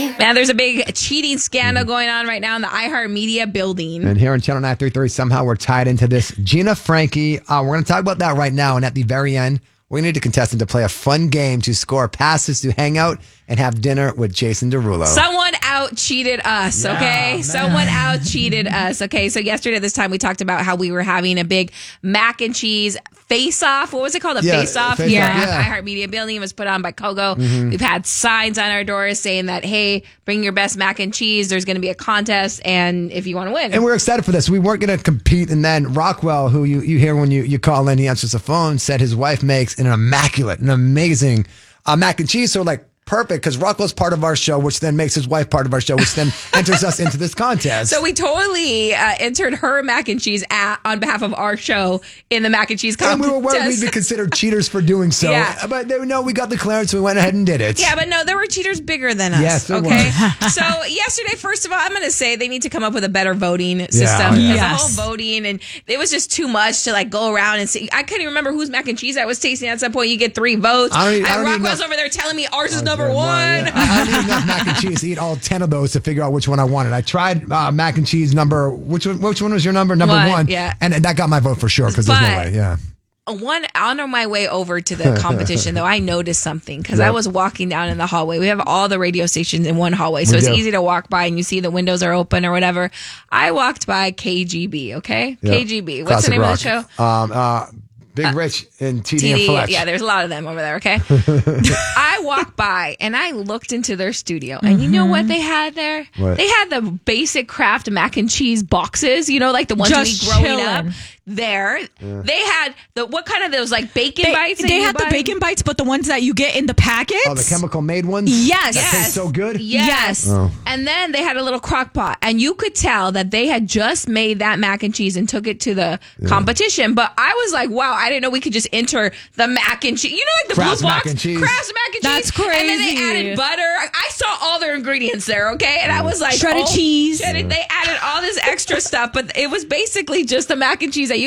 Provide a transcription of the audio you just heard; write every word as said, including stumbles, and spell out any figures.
Man, there's a big cheating scandal going on right now in the iHeartMedia building. And here on Channel nine thirty-three, somehow we're tied into this. Gina Frankie, uh, we're going to talk about that right now. And at the very end, we need a contestant to play a fun game to score passes to hang out and have dinner with Jason Derulo. Someone out cheated us, Yeah, okay? man. Someone out cheated us, okay? So yesterday this time we talked about how we were having a big mac and cheese face-off. What was it called? A Yeah, face-off? face-off, yeah. yeah. iHeartMedia building. It was put on by Kogo. Mm-hmm. We've had signs on our doors saying that, hey, bring your best mac and cheese. There's going to be a contest, and if you want to win. And we're excited for this. We weren't going to compete. And then Rockwell, who you, you hear when you, you call in, he answers the phone, said his wife makes an immaculate, an amazing uh, mac and cheese. So like, perfect, because Rockwell's part of our show, which then makes his wife part of our show, which then enters us into this contest. So we totally uh, entered her mac and cheese at, on behalf of our show in the mac and cheese contest. And we were worried we'd be considered cheaters for doing so. Yeah. But they, no, we got the clearance, so we went ahead and did it. Yeah, but no, there were cheaters bigger than us. Yes, there okay. were. So yesterday, first of all, I'm going to say they need to come up with a better voting system. Yeah. Because Yes. the whole voting, and it was just too much to like go around and see. I couldn't even remember whose mac and cheese I was tasting at some point. You get three votes. I don't even- I and don't even Rockwell's know- over there telling me ours is Oh, number good one. Yeah. I, I didn't enough mac and cheese to eat all ten of those to figure out which one I wanted. I tried uh, mac and cheese number. Which one? Which one was your number? Number One, one. yeah. And that got my vote for sure because there's no But- way. Yeah. One on my way over to the competition, though, I noticed something because I Yep. was walking down in the hallway. We have all the radio stations in one hallway, so We it's do. easy to walk by and you see the windows are open or whatever. I walked by K G B, okay? Yep. K G B. What's Classic the name rock. of the show? Um, uh, Big Rich and T D and T D. Fletch. Yeah, there's a lot of them over there, okay? I walked by and I looked into their studio, and you know what they had there? What? They had the basic craft mac and cheese boxes, you know, like the ones Just we growing chillin'. up. There, they had the what kind of those like bacon They, bites? that they you had the buy? bacon bites, but the ones that you get in the packets. Oh, the chemical made ones? Yes. That Yes. tastes so good? Yes. Oh. And then they had a little crock pot, and you could tell that they had just made that mac and cheese and took it to the competition. But I was like, wow, I didn't know we could just enter the mac and cheese. You know, like the Kraft's blue box? mac and cheese. Kraft's mac and That's cheese. And then they crazy. added butter. I I saw all their ingredients there, okay? And I was like, Shredded oh, cheese. shredded- They added all this extra stuff, but it was basically just the mac and cheese that you